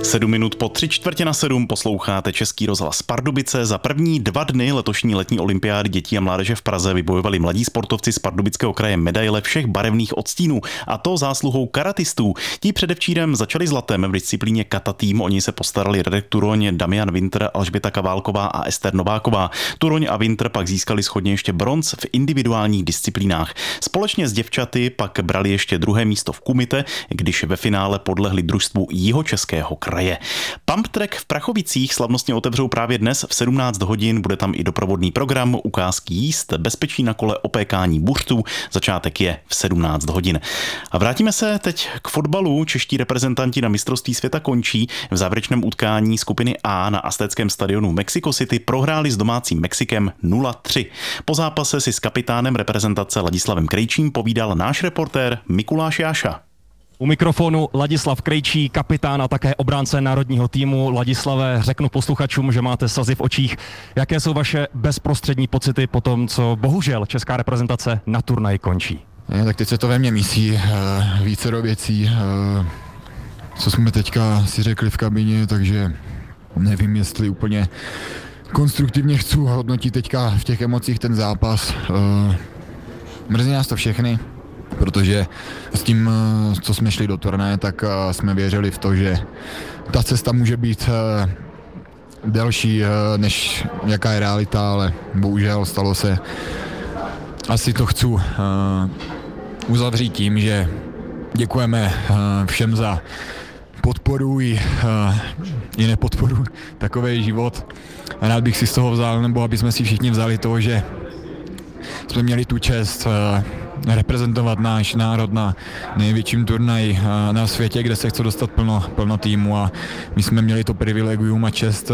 7 minut po 6:45 posloucháte Český rozhlas Pardubice. Za první 2 dny letošní letní olympiády dětí a mládeže v Praze vybojovali mladí sportovci z Pardubického kraje medaile všech barevných odstínů, a to zásluhou karatistů. Ti předevčírem začali zlatem v disciplíně kata tým, o něj se postarali Radek Turoň, Damian Winter, Alžběta Kaválková a Ester Nováková. Turoň a Winter pak získali shodně ještě bronz v individuálních disciplínách. Společně s děvčaty pak brali ještě druhé místo v kumite, když ve finále podlehli družstvu Jihočeského kraje. Pump track v Prachovicích slavnostně otevřou právě dnes v 17 hodin. Bude tam i doprovodný program, ukázky jízd, bezpečí na kole, opékání buřtů. Začátek je v 17 hodin. A vrátíme se teď k fotbalu. Čeští reprezentanti na mistrovství světa končí. V závěrečném utkání skupiny A na Aztéckém stadionu Mexico City prohráli s domácím Mexikem 0-3. Po zápase si s kapitánem reprezentace Ladislavem Krejčím povídal náš reportér Mikuláš Jáša. U mikrofonu Ladislav Krejčí, kapitán a také obránce národního týmu. Ladislave, řeknu posluchačům, že máte slzy v očích. Jaké jsou vaše bezprostřední pocity po tom, co bohužel česká reprezentace na turnaji končí? Tak teď se to ve mně mísí vícero věcí, co jsme teďka si řekli v kabině, takže nevím, jestli úplně konstruktivně chci hodnotit teďka v těch emocích ten zápas. Mrzí nás to všechny, protože s tím, co jsme šli do turnaje, tak jsme věřili v to, že ta cesta může být delší, než jaká je realita, ale bohužel stalo se. Asi to chci uzavřít tím, že děkujeme všem za podporu i nepodporu, takový život. Rád bych si z toho vzal, nebo aby jsme si všichni vzali to, že jsme měli tu čest reprezentovat náš národ na největším turnaji na světě, kde se chce dostat plno týmu, a my jsme měli to privilegium a čest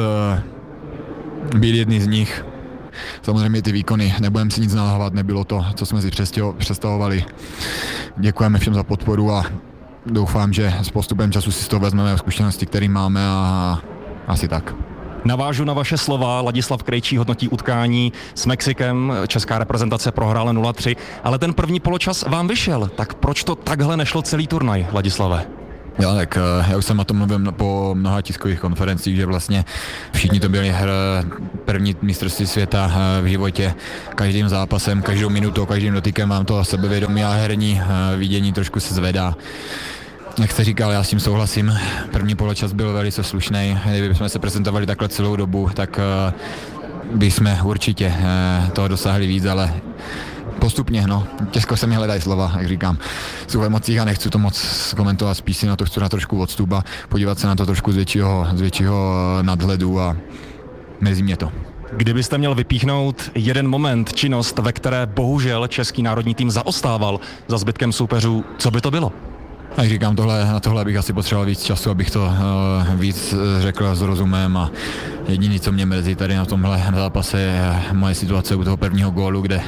být jedni z nich. Samozřejmě ty výkony, nebudeme si nic nalhávat, nebylo to, co jsme si představovali. Děkujeme všem za podporu a doufám, že s postupem času si z toho vezmeme zkušenosti, které máme, a asi tak. Navážu na vaše slova. Ladislav Krejčí hodnotí utkání s Mexikem. Česká reprezentace prohrála 0-3, ale ten první poločas vám vyšel. Tak proč to takhle nešlo celý turnaj, Ladislave? Jo, tak já už jsem na tom mluvil po mnoha tiskových konferencích, že vlastně všichni to byli první mistrovství světa v životě. Každým zápasem, každou minutou, každým dotykem vám to sebevědomí a herní vidění trošku se zvedá. Jak jste říkal, já s tím souhlasím. První poločas byl velice slušný. Kdybychom se prezentovali takhle celou dobu, tak bychom určitě toho dosáhli víc, ale postupně, těžko se mi hledají slova, jak říkám. Jsou v emocích a nechci to moc komentovat, spíš si na to chci na trošku odstup a podívat se na to trošku z většího nadhledu, a mrzí mě to. Kdybyste měl vypíchnout jeden moment, činnost, ve které bohužel český národní tým zaostával za zbytkem soupeřů, co by to bylo? Jak říkám, na tohle bych asi potřeboval víc času, abych to víc řekl s rozumem, a jediné, co mě mrzí tady na tomhle zápase, je moje situace u toho prvního gólu, kde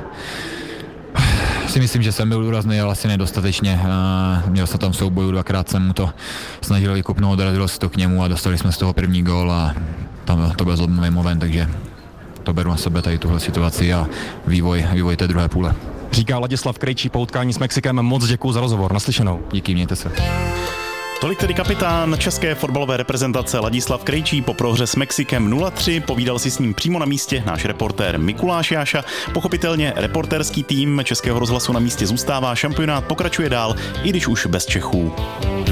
si myslím, že jsem byl důrazný, ale asi nedostatečně. Měl jsem tam souboj, 2krát jsem mu to snažil vykopnout, dorazilo se to k němu a dostali jsme z toho první gól, a tam to byl zlomový moment, takže to beru na sebe tady tuhle situaci a vývoj té druhé půle. Říká Ladislav Krejčí po utkání s Mexikem. Moc děkuju za rozhovor. Naslyšenou. Díky, mějte se. Tolik tedy kapitán české fotbalové reprezentace Ladislav Krejčí po prohře s Mexikem 0-3. Povídal si s ním přímo na místě náš reportér Mikuláš Jáša. Pochopitelně reportérský tým Českého rozhlasu na místě zůstává. Šampionát pokračuje dál, i když už bez Čechů.